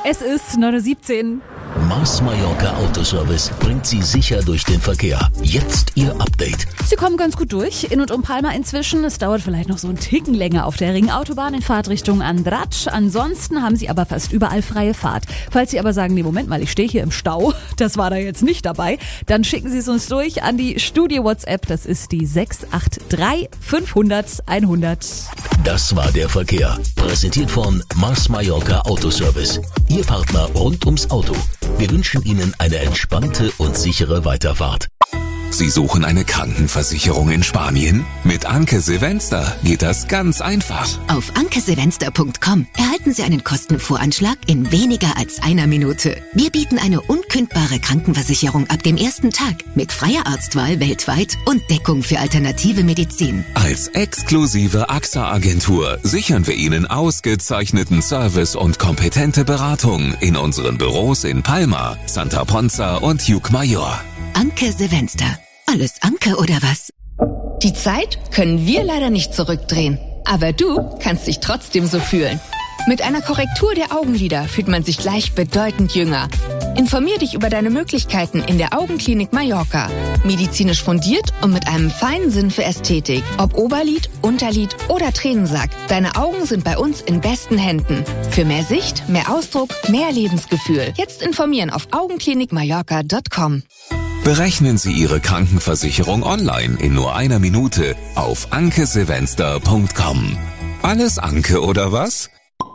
Es ist 9:17 Uhr. Mars Mallorca Autoservice bringt Sie sicher durch den Verkehr. Jetzt Ihr Update. Sie kommen ganz gut durch, in und um Palma inzwischen. Es dauert vielleicht noch so einen Ticken länger auf der Ringautobahn in Fahrtrichtung Andratx. Ansonsten haben Sie aber fast überall freie Fahrt. Falls Sie aber sagen, nee, Moment mal, ich stehe hier im Stau, das war da jetzt nicht dabei, dann schicken Sie es uns durch an die Studio-WhatsApp. Das ist die 683 500 100. Das war der Verkehr. Präsentiert von Mars Mallorca Autoservice. Ihr Partner rund ums Auto. Wir wünschen Ihnen eine entspannte und sichere Weiterfahrt. Sie suchen eine Krankenversicherung in Spanien? Mit Anke Silvester geht das ganz einfach. Auf ankesilvester.com erhalten Sie einen Kostenvoranschlag in weniger als einer Minute. Wir bieten eine unkündbare Krankenversicherung ab dem ersten Tag mit freier Arztwahl weltweit und Deckung für alternative Medizin. Als exklusive AXA-Agentur sichern wir Ihnen ausgezeichneten Service und kompetente Beratung in unseren Büros in Palma, Santa Ponza und Llucmajor. Anke Silvester. Alles Anke oder was? Die Zeit können wir leider nicht zurückdrehen. Aber du kannst dich trotzdem so fühlen. Mit einer Korrektur der Augenlider fühlt man sich gleich bedeutend jünger. Informier dich über deine Möglichkeiten in der Augenklinik Mallorca. Medizinisch fundiert und mit einem feinen Sinn für Ästhetik. Ob Oberlid, Unterlid oder Tränensack. Deine Augen sind bei uns in besten Händen. Für mehr Sicht, mehr Ausdruck, mehr Lebensgefühl. Jetzt informieren auf augenklinikmallorca.com. Berechnen Sie Ihre Krankenversicherung online in nur einer Minute auf ankesilvester.com. Alles Anke oder was?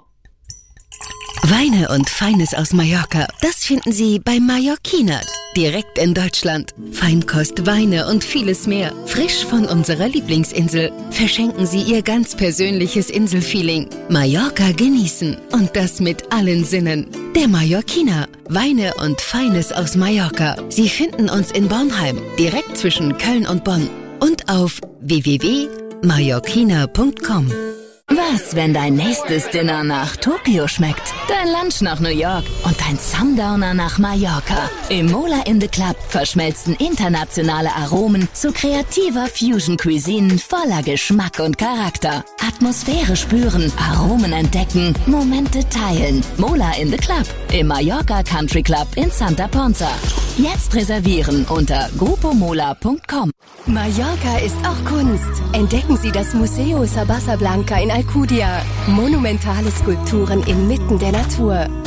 Weine und Feines aus Mallorca, das finden Sie bei Mallorquina, direkt in Deutschland. Feinkost, Weine und vieles mehr, frisch von unserer Lieblingsinsel. Verschenken Sie Ihr ganz persönliches Inselfeeling. Mallorca genießen und das mit allen Sinnen. Der Mallorquina, Weine und Feines aus Mallorca. Sie finden uns in Bornheim, direkt zwischen Köln und Bonn und auf www.mallorquina.com. Was, wenn dein nächstes Dinner nach Tokio schmeckt, dein Lunch nach New York und dein Sundowner nach Mallorca? Im Mola in the Club verschmelzen internationale Aromen zu kreativer Fusion-Cuisine voller Geschmack und Charakter. Atmosphäre spüren, Aromen entdecken, Momente teilen. Mola in the Club im Mallorca Country Club in Santa Ponza. Jetzt reservieren unter grupomola.com. Mallorca ist auch Kunst. Entdecken Sie das Museo Sabasa Blanca in Alcudia. Monumentale Skulpturen inmitten der Natur.